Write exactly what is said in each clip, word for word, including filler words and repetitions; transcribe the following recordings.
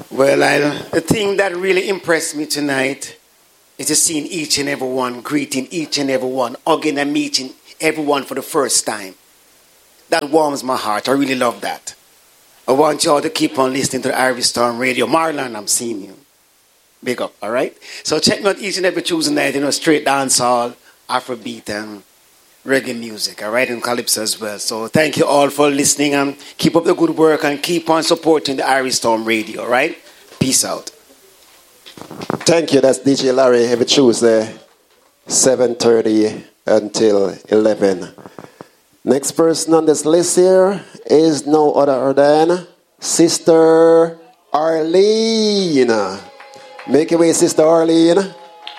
Well, I, the thing that really impressed me tonight is to seeing each and every one, greeting each and every one, hugging and meeting everyone for the first time. That warms my heart. I really love that. I want you all to keep on listening to the Irish Storm Radio. Marlon, I'm seeing you. Big up, all right? So check me out each and every Tuesday night, you know, straight dancehall, Afrobeat, and reggae music, all right, and calypso as well. So thank you all for listening, and keep up the good work and keep on supporting the Irish Storm Radio, all right? Peace out. Thank you. That's D J Larry every Tuesday, seven thirty until eleven. Next person on this list here is no other than Sister Arlene. Make your way, Sister Arlene.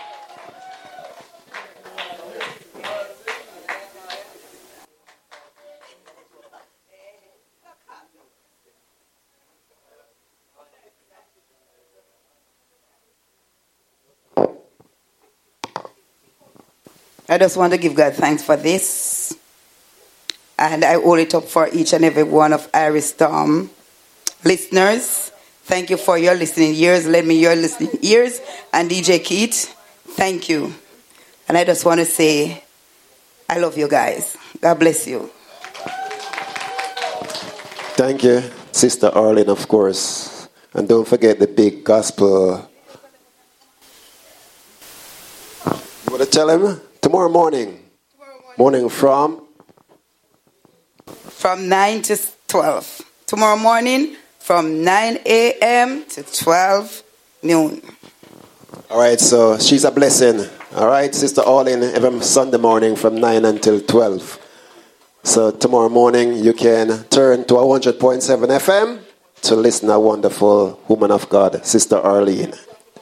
I just want to give God thanks for this. And I hold it up for each and every one of Irish Storm listeners. Thank you for your listening ears. Let me your listening ears. And D J Keith, thank you. And I just want to say, I love you guys. God bless you. Thank you, Sister Arlene, of course. And don't forget the big gospel. You want to tell him? Tomorrow morning. Tomorrow morning. Morning from? From nine to twelve. Tomorrow morning from nine a.m. to twelve noon. All right, so she's a blessing. All right, Sister Arlene, every Sunday morning from nine until twelve. So tomorrow morning you can turn to one hundred point seven F M to listen to a wonderful woman of God, Sister Arlene.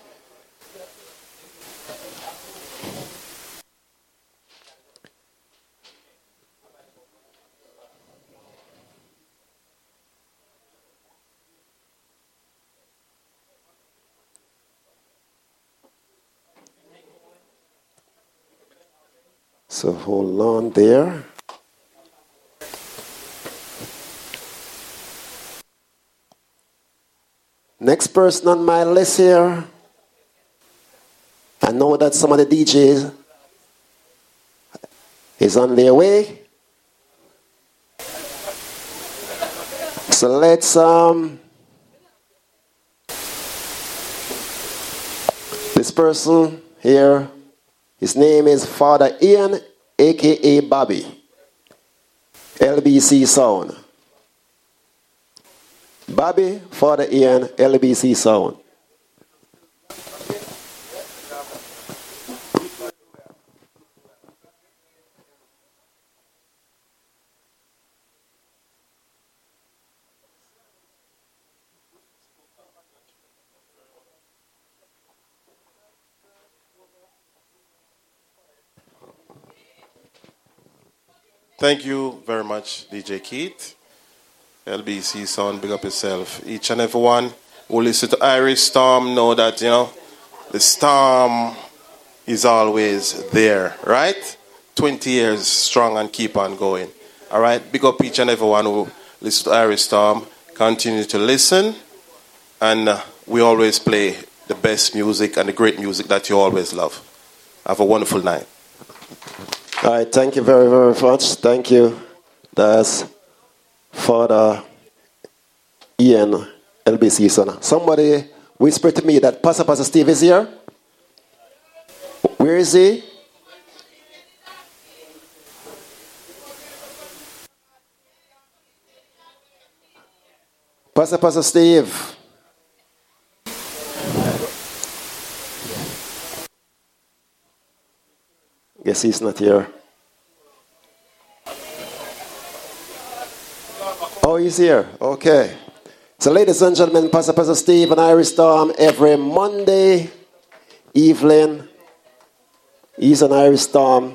So hold on there. Next person on my list here. I know that some of the D Js is on their way. So let's um this person here, his name is Father Ian, a k a. Bobby. L B C Sound. Bobby, Father Ian, L B C Sound. Thank you very much, D J Keith. L B C Sound, big up yourself. Each and every one who listen to Irish Storm know that, you know, the storm is always there, right? twenty years strong and keep on going. All right? Big up each and every one who listen to Irish Storm. Continue to listen. And uh, we always play the best music and the great music that you always love. Have a wonderful night. All right, thank you very, very much. Thank you. That's Father Ian, L B C son. Somebody whispered to me that Pastor Pastor Steve is here. Where is he? Pastor Pastor Steve. Guess he's not here. Oh, he's here. Okay. So, ladies and gentlemen, Pastor Pastor Steve and Irish Storm every Monday evening. He's an Irish Storm.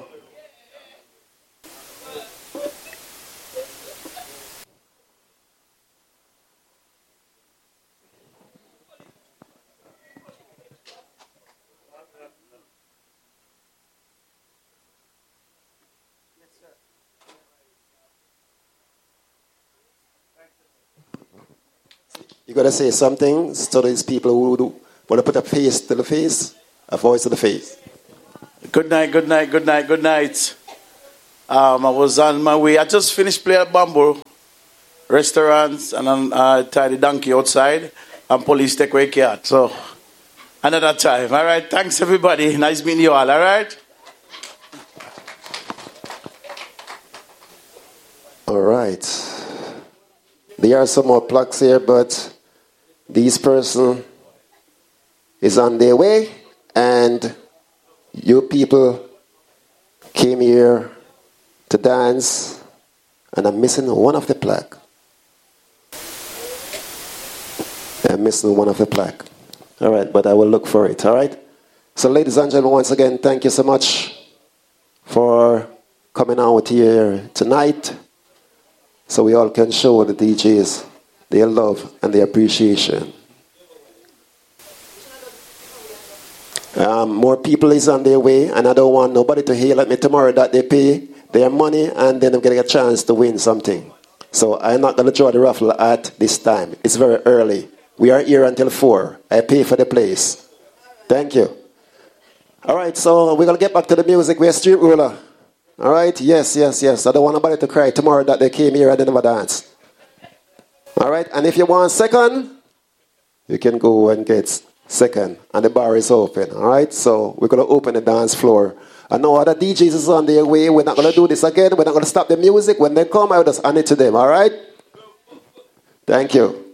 You got to say something to these people who do, want to put a face to the face, a voice to the face. Good night, good night, good night, good night. Um, I was on my way. I just finished playing at Bamboo restaurants and I uh, tied the donkey outside and police take away cat. So, another time. All right, thanks everybody. Nice meeting you all, all right? All right. There are some more plugs here, but this person is on their way, and you people came here to dance, and I'm missing one of the plaque. I'm missing one of the plaque. All right, but I will look for it, all right? So ladies and gentlemen, once again, thank you so much for coming out here tonight so we all can show the D Js their love and their appreciation. Um, more people is on their way, and I don't want nobody to hail at me tomorrow that they pay their money and then they're getting a chance to win something. So I'm not going to draw the raffle at this time. It's very early. We are here until four. I pay for the place. Thank you. All right, so we're going to get back to the music. We're Street Ruler. All right? Yes, yes, yes. I don't want nobody to cry tomorrow that they came here and they never danced. All right? And if you want second, you can go and get second. And the bar is open. All right? So we're going to open the dance floor. I know other D Js is on their way. We're not going to do this again. We're not going to stop the music. When they come, I'll just hand it to them. All right? Thank you.